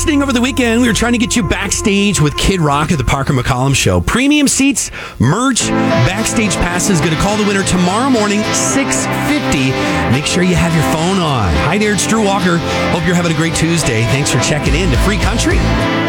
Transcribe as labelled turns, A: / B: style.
A: listening over the weekend, we were trying to get you backstage with Kid Rock at the Parker McCollum Show. Premium seats, merch, backstage passes. Going to call the winner tomorrow morning, 6:50. Make sure you have your phone on. Hi there, it's Drew Walker. Hope you're having a great Tuesday. Thanks for checking in to Free Country.